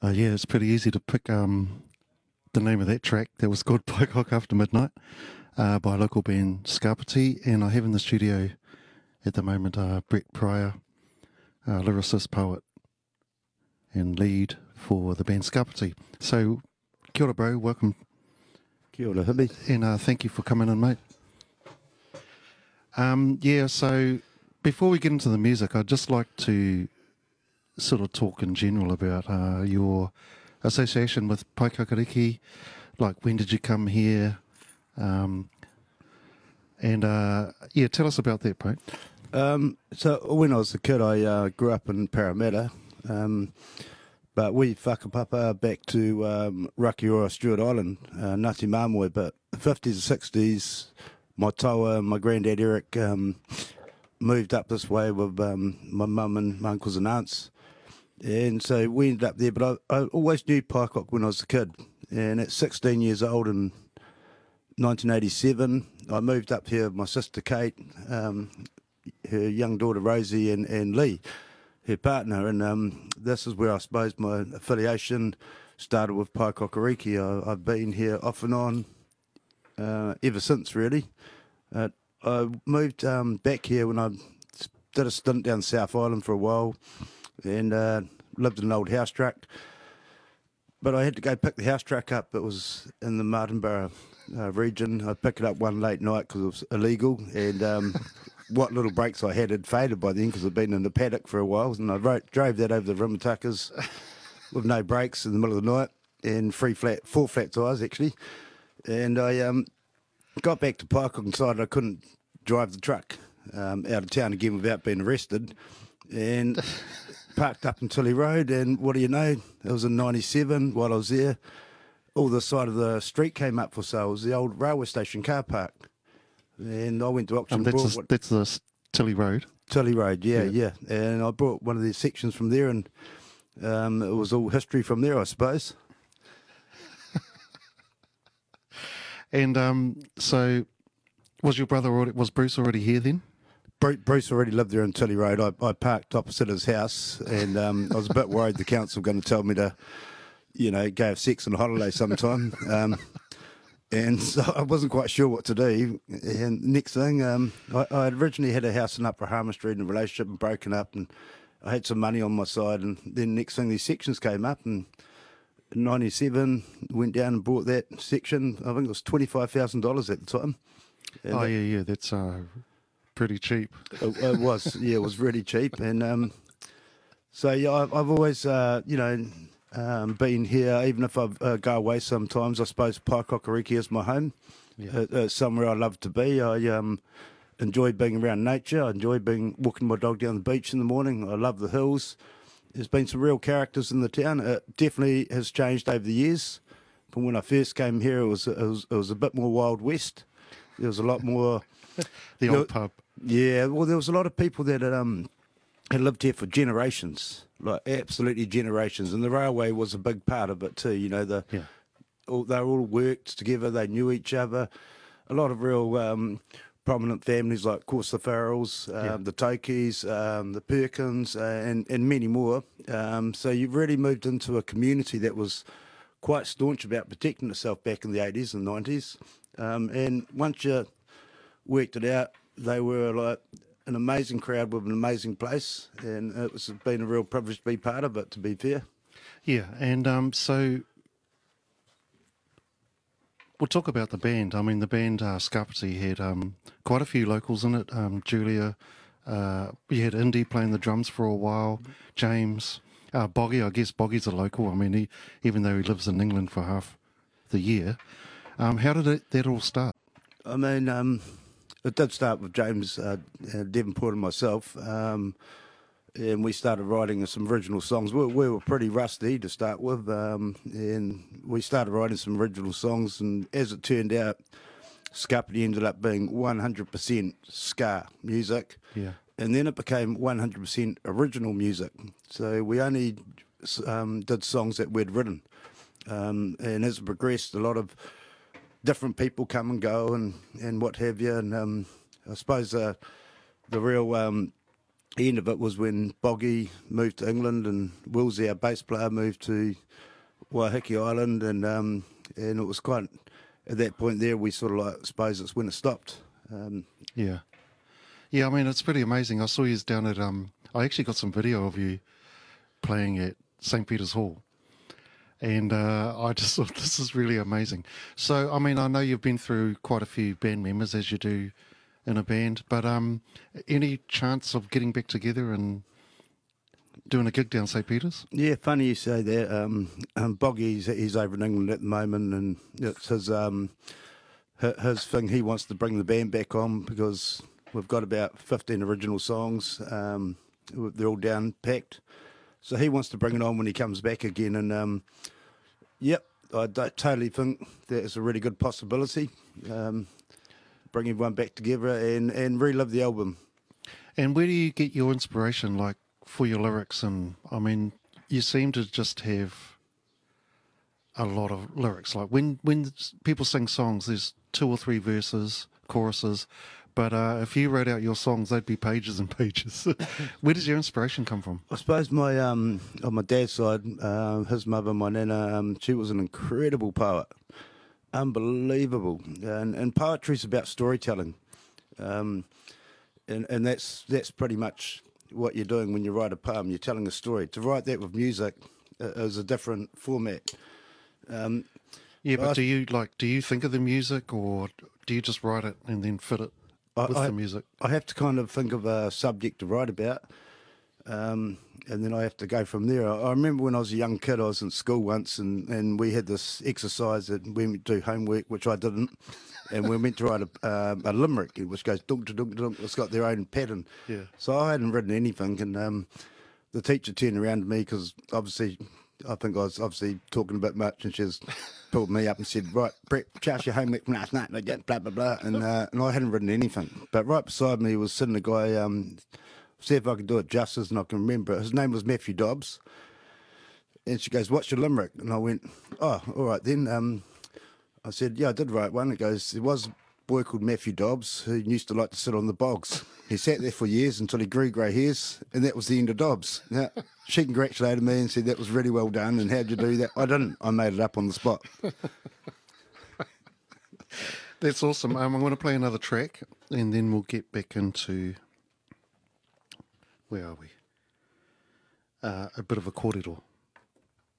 Yeah, it's pretty easy to pick the name of that track. That was called Pocock After Midnight by local band Scarpity. And I have in the studio at the moment Brett Pryor, lyricist, poet, and lead for the band Scarpity. So, kia ora, bro. Welcome. Kia ora, Hibby. And thank you for coming in, mate. Yeah, so before we get into the music, I'd just like to sort of talk in general about your association with Paikakariki. Like, when did you come here? Yeah, tell us about that, mate. So when I was a kid, I grew up in Parramatta, but we whakapapa back to Rakiura, Stewart Island, Ngāti Māmoe. But the 50s and 60s, my taua, my granddad Eric, moved up this way with my mum and my uncles and aunts. And so we ended up there, but I always knew Paikok when I was a kid. And at 16 years old in 1987, I moved up here with my sister Kate, her young daughter Rosie, and Lee, her partner. And this is where I suppose my affiliation started with Paikokariki. I've been here off and on ever since, really. I moved back here when I did a stint down South Island for a while, and lived in an old house truck. But I had to go pick the house truck up. It was in the Martinborough region. I picked it up one late night because it was illegal, and what little breaks I had faded by then because I'd been in the paddock for a while. And I drove that over the Rimatakas with no brakes in the middle of the night and four flat tyres actually. And I got back to Paikok and decided I couldn't drive the truck out of town again without being arrested, and parked up in Tilly Road. And what do you know, it was in 97 while I was there, all the side of the street came up for sale. It was the old railway station car park, and I went to auction. That's the Tilly Road. Tilly Road, yeah. And I brought one of the sections from there, and it was all history from there, I suppose. And so, was Bruce already here then? Bruce already lived there in Tilly Road. I parked opposite his house, and I was a bit worried the council were going to tell me to, go have sex on a holiday sometime. And so I wasn't quite sure what to do. And next thing, I originally had a house in Upper Harmer Street in a relationship and broken up, and I had some money on my side. And then next thing, these sections came up, and in 97, went down and bought that section. I think it was $25,000 at the time. And yeah, that's pretty cheap. It was, yeah, it was really cheap. And so, yeah, I've always, been here, even if I go away sometimes. I suppose Paikokariki is my home. Yeah. It's somewhere I love to be. I enjoy being around nature. I enjoy walking my dog down the beach in the morning. I love the hills. There's been some real characters in the town. It definitely has changed over the years. From when I first came here, it was a bit more Wild West. There was a lot more... the old pub. Yeah, well, there was a lot of people that had lived here for generations, like absolutely generations. And the railway was a big part of it too. They all worked together. They knew each other. A lot of real... prominent families like, of course, the Farrells, the Tokis, the Perkins, and many more. So you've really moved into a community that was quite staunch about protecting itself back in the 80s and 90s. And once you worked it out, they were like an amazing crowd with an amazing place, and it's been a real privilege to be part of it, to be fair. Yeah, and so... We'll talk about the band. I mean, the band Scarpity had quite a few locals in it. Julia, you had Indy playing the drums for a while. James, Boggy. I guess Boggy's a local. I mean, even though he lives in England for half the year. How did that all start? I mean, it did start with James Devonport and myself. And we started writing some original songs. We were pretty rusty to start with, and we started writing some original songs. And as it turned out, Scarpity ended up being 100% ska music. Yeah. And then it became 100% original music. So we only did songs that we'd written. And as it progressed, a lot of different people come and go and what have you. And I suppose the real... the end of it was when Boggy moved to England and Willsy, our bass player, moved to Waiheke Island, and it was quite at that point there we sort of like I suppose it's when it stopped. Yeah. Yeah, I mean, it's pretty amazing. I saw you down at, I actually got some video of you playing at St. Peter's Hall. And I just thought this is really amazing. So, I mean, I know you've been through quite a few band members as you do in a band, but any chance of getting back together and doing a gig down St. Peter's? Yeah, funny you say that. Boggy, he's over in England at the moment, and it's his thing. He wants to bring the band back on because we've got about 15 original songs. They're all down packed. So he wants to bring it on when he comes back again. And, yep, I totally think that is a really good possibility. Bring everyone back together and relive the album. And where do you get your inspiration, like, for your lyrics? And, I mean, you seem to just have a lot of lyrics. Like, when people sing songs, there's 2 or 3 verses, choruses. But if you wrote out your songs, they'd be pages and pages. Where does your inspiration come from? I suppose my on my dad's side, his mother, my nana, she was an incredible poet, unbelievable, and poetry's about storytelling, and that's pretty much what you're doing when you write a poem. You're telling a story. To write that with music is a different format. Yeah, but do you think of the music, or do you just write it and then fit it with the music? I have to kind of think of a subject to write about, and then I have to go from there. I remember when I was a young kid, I was in school once, and we had this exercise that when we do homework, which I didn't, and we meant to write a limerick, which goes dunk to dunk to dunk. It's got their own pattern. Yeah. So I hadn't written anything, and the teacher turned around to me because obviously I think I was obviously talking a bit much, and she just pulled me up and said, "Right, Brett, charge your homework from last night," blah blah blah, and I hadn't written anything. But right beside me was sitting a guy. See if I can do it justice, and I can remember. His name was Matthew Dobbs, and she goes, "What's your limerick?" And I went, "Oh, all right then." I said, "Yeah, I did write one." It goes, "There was a boy called Matthew Dobbs who used to like to sit on the bogs. He sat there for years until he grew grey hairs, and that was the end of Dobbs." Now, she congratulated me and said that was really well done, and how'd you do that? I didn't. I made it up on the spot. That's awesome. I'm going to play another track, and then we'll get back into, where are we? A bit of a kōrero.